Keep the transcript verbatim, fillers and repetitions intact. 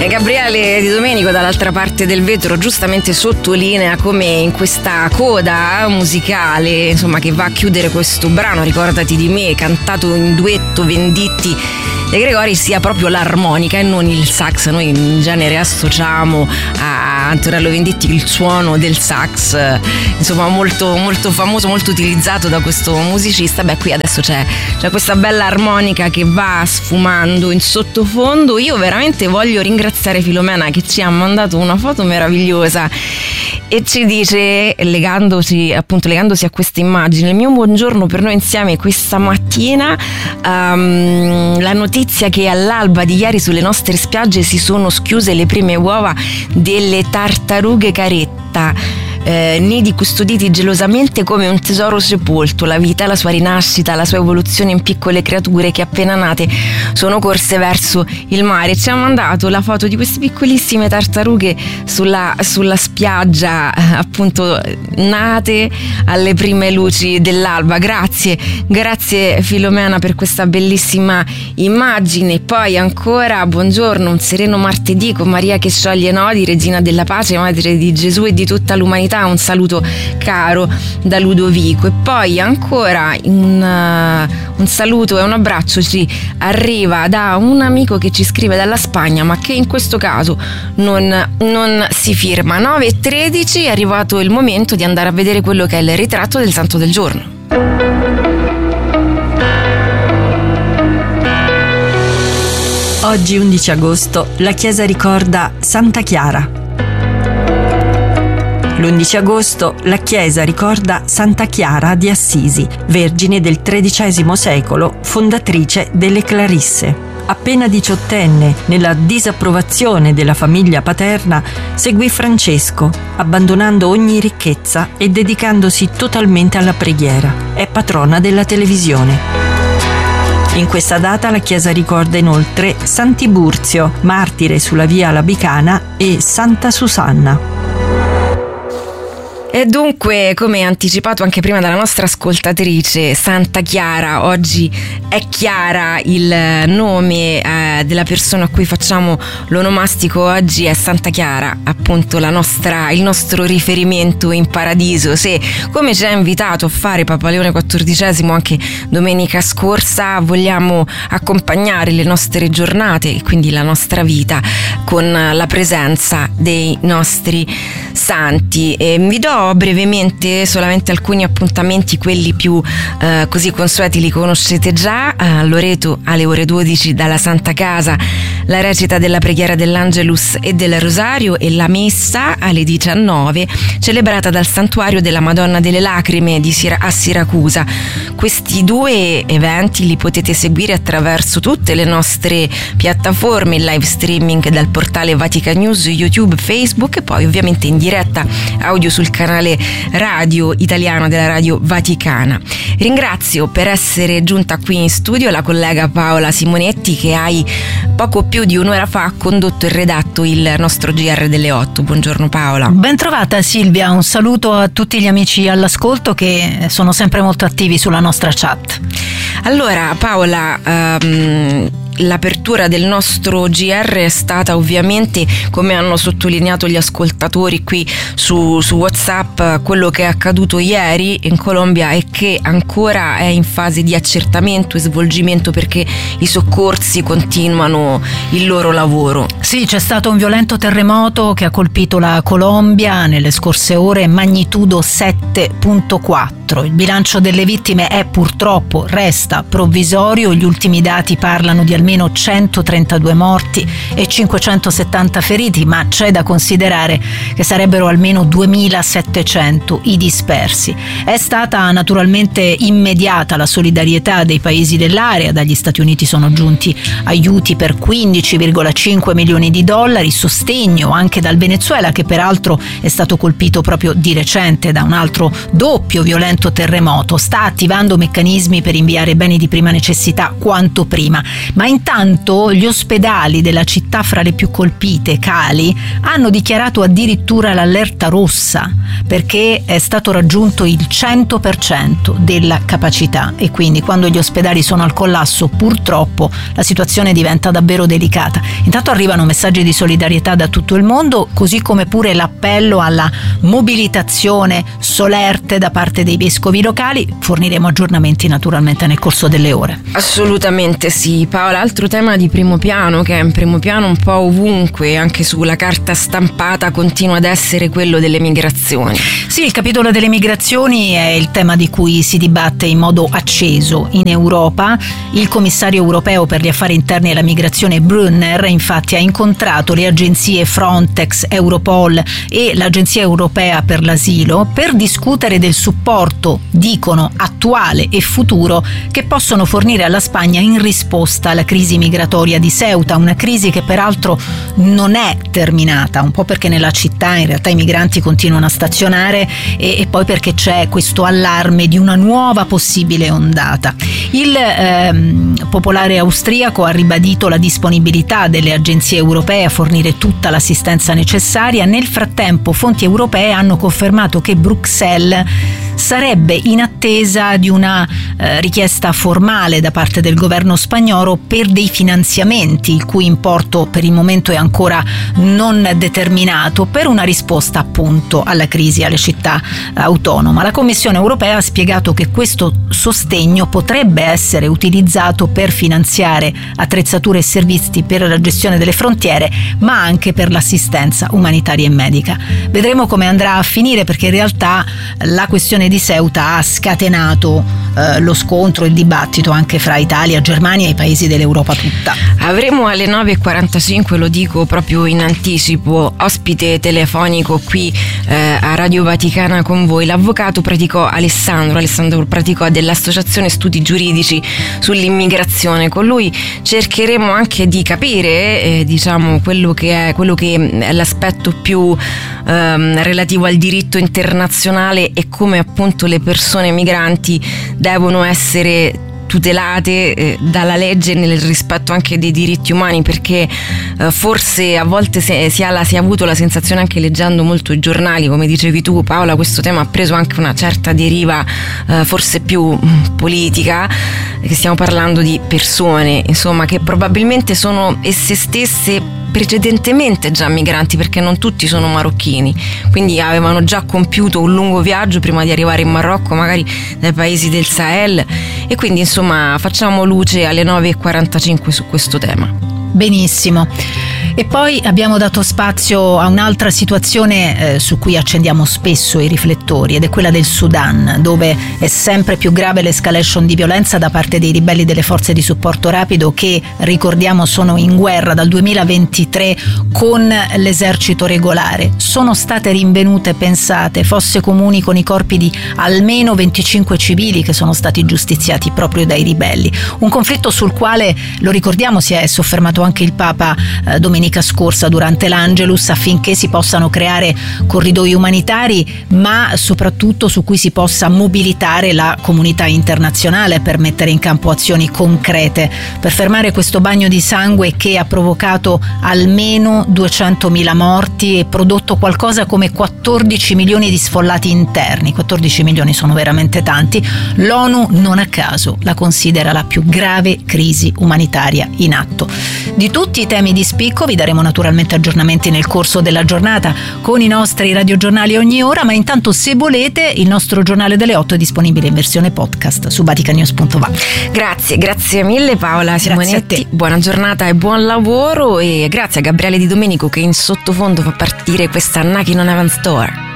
Bene, Gabriele Di Domenico dall'altra parte del vetro giustamente sottolinea come in questa coda musicale, insomma, che va a chiudere questo brano Ricordati di me, cantato in duetto Venditti De Gregori, sia proprio l'armonica e non il sax. Noi in genere associamo a Antonello Venditti il suono del sax, insomma molto, molto famoso, molto utilizzato da questo musicista. Beh, qui adesso c'è, c'è questa bella armonica che va sfumando in sottofondo. Io veramente voglio ringraziare Filomena che ci ha mandato una foto meravigliosa e ci dice, legandosi appunto legandosi a questa immagine: il mio buongiorno per noi insieme questa mattina, um, la notizia che all'alba di ieri sulle nostre spiagge si sono schiuse le prime uova delle tartarughe caretta. Eh, nidi custoditi gelosamente come un tesoro sepolto, la vita, la sua rinascita, la sua evoluzione in piccole creature che appena nate sono corse verso il mare. Ci ha mandato la foto di queste piccolissime tartarughe sulla, sulla spiaggia, appunto nate alle prime luci dell'alba. Grazie, grazie Filomena per questa bellissima immagine. Poi ancora buongiorno, un sereno martedì con Maria che scioglie nodi, regina della pace, madre di Gesù e di tutta l'umanità. Un saluto caro da Ludovico. E poi ancora un, uh, un saluto e un abbraccio ci arriva da un amico che ci scrive dalla Spagna, ma che in questo caso non, non si firma. nove e tredici, è arrivato il momento di andare a vedere quello che è il ritratto del santo del giorno. Oggi undici agosto la Chiesa ricorda Santa Chiara. L'undici agosto la Chiesa ricorda Santa Chiara di Assisi, vergine del tredicesimo secolo, fondatrice delle Clarisse. Appena diciottenne, nella disapprovazione della famiglia paterna, seguì Francesco, abbandonando ogni ricchezza e dedicandosi totalmente alla preghiera. È patrona della televisione. In questa data la Chiesa ricorda inoltre Sant'Iburzio, martire sulla via Labicana, e Santa Susanna. E dunque, come anticipato anche prima dalla nostra ascoltatrice, Santa Chiara, oggi è Chiara il nome eh, della persona a cui facciamo l'onomastico. Oggi è Santa Chiara, appunto la nostra, il nostro riferimento in paradiso. Se, come ci ha invitato a fare Papa Leone quattordicesimo anche domenica scorsa, vogliamo accompagnare le nostre giornate e quindi la nostra vita con la presenza dei nostri santi. E vi do brevemente solamente alcuni appuntamenti, quelli più eh, così consueti li conoscete già. A Loreto alle ore dodici dalla Santa Casa la recita della preghiera dell'Angelus e del Rosario e la messa alle diciannove celebrata dal Santuario della Madonna delle Lacrime di Sira- a Siracusa. Questi due eventi li potete seguire attraverso tutte le nostre piattaforme, il live streaming dal portale Vatican News, YouTube, Facebook e poi ovviamente in diretta audio sul canale radio italiano della Radio Vaticana. Ringrazio per essere giunta qui in studio la collega Paola Simonetti, che hai poco più di un'ora fa ha condotto e redatto il nostro G R delle otto. Buongiorno Paola. Ben trovata Silvia, un saluto a tutti gli amici all'ascolto che sono sempre molto attivi sulla nostra chat. Allora Paola, um, l'apertura del nostro G R è stata ovviamente, come hanno sottolineato gli ascoltatori qui su, su WhatsApp, quello che è accaduto ieri in Colombia e che ancora è in fase di accertamento e svolgimento, perché i soccorsi continuano il loro lavoro. Sì, c'è stato un violento terremoto che ha colpito la Colombia nelle scorse ore, magnitudo sette virgola quattro. Il bilancio delle vittime è purtroppo resta provvisorio, gli ultimi dati parlano di almeno centotrentadue morti e cinquecentosettanta feriti, ma c'è da considerare che sarebbero almeno duemilasettecento i dispersi. È stata naturalmente immediata la solidarietà dei paesi dell'area, dagli Stati Uniti sono giunti aiuti per quindici virgola cinque milioni di dollari, sostegno anche dal Venezuela, che peraltro è stato colpito proprio di recente da un altro doppio violento terremoto, sta attivando meccanismi per inviare beni di prima necessità quanto prima, ma intanto gli ospedali della città fra le più colpite, Cali, hanno dichiarato addirittura l'allerta rossa. perché è stato raggiunto il cento per cento della capacità e quindi quando gli ospedali sono al collasso purtroppo la situazione diventa davvero delicata. Intanto arrivano messaggi di solidarietà da tutto il mondo, così come pure l'appello alla mobilitazione solerte da parte dei vescovi locali. Forniremo aggiornamenti naturalmente nel corso delle ore. Assolutamente sì, Paola. Altro tema di primo piano, che è in primo piano un po' ovunque, anche sulla carta stampata, continua ad essere quello delle migrazioni. Sì, il capitolo delle migrazioni è il tema di cui si dibatte in modo acceso in Europa. Il commissario europeo per gli affari interni e la migrazione Brunner infatti ha incontrato le agenzie Frontex, Europol e l'Agenzia Europea per l'Asilo per discutere del supporto, dicono, attuale e futuro che possono fornire alla Spagna in risposta alla crisi migratoria di Ceuta, una crisi che peraltro non è terminata, un po' perché nella città in realtà i migranti continuano a stazionare e, e poi perché c'è questo allarme di una nuova possibile ondata. Il ehm, popolare austriaco ha ribadito la disponibilità delle agenzie europee a fornire tutta l'assistenza necessaria. Nel frattempo fonti europee hanno confermato che Bruxelles sarebbe in attesa di una eh, richiesta formale da parte del governo spagnolo per dei finanziamenti, il cui importo per il momento è ancora non determinato, per una risposta appunto alla crisi alle città autonome. La Commissione europea ha spiegato che questo sostegno potrebbe essere utilizzato per finanziare attrezzature e servizi per la gestione delle frontiere, ma anche per l'assistenza umanitaria e medica. Vedremo come andrà a finire, perché in realtà la questione di Ceuta ha scatenato eh, lo scontro, il dibattito anche fra Italia, Germania e i paesi dell'Europa tutta. Avremo alle nove e quarantacinque, lo dico proprio in anticipo, ospite telefonico qui eh, a Radio Vaticana con voi, l'avvocato Praticò Alessandro, Alessandro Praticò dell'Associazione Studi Giuridici sull'Immigrazione. Con lui cercheremo anche di capire eh, diciamo quello che è quello che è l'aspetto più ehm, relativo al diritto internazionale e come appunto le persone migranti devono essere tutelate eh, dalla legge nel rispetto anche dei diritti umani, perché eh, forse a volte si, si, ha la, si è avuto la sensazione, anche leggendo molto i giornali, come dicevi tu Paola, questo tema ha preso anche una certa deriva eh, forse più mh, politica, che stiamo parlando di persone insomma che probabilmente sono esse stesse precedentemente già migranti, perché non tutti sono marocchini, quindi avevano già compiuto un lungo viaggio prima di arrivare in Marocco, magari dai paesi del Sahel, e quindi insomma facciamo luce alle nove e quarantacinque su questo tema. Benissimo. E poi abbiamo dato spazio a un'altra situazione eh, su cui accendiamo spesso i riflettori, ed è quella del Sudan, dove è sempre più grave l'escalation di violenza da parte dei ribelli delle forze di supporto rapido che, ricordiamo, sono in guerra dal duemilaventitré con l'esercito regolare. Sono state rinvenute, pensate, fosse comuni con i corpi di almeno venticinque civili che sono stati giustiziati proprio dai ribelli. Un conflitto sul quale, lo ricordiamo, si è soffermato anche il Papa eh, domenica scorsa durante l'Angelus, affinché si possano creare corridoi umanitari, ma soprattutto su cui si possa mobilitare la comunità internazionale per mettere in campo azioni concrete per fermare questo bagno di sangue che ha provocato almeno duecentomila morti e prodotto qualcosa come quattordici milioni di sfollati interni. quattordici milioni sono veramente tanti. L'ONU non a caso la considera la più grave crisi umanitaria in atto. Di tutti i temi di spicco vi daremo naturalmente aggiornamenti nel corso della giornata con i nostri radiogiornali ogni ora, ma intanto, se volete, il nostro giornale delle otto è disponibile in versione podcast su vaticanews punto va. Grazie, grazie mille Paola Simonetti, buona giornata e buon lavoro, e grazie a Gabriele Di Domenico che in sottofondo fa partire questa Knockin' on Heaven's Door.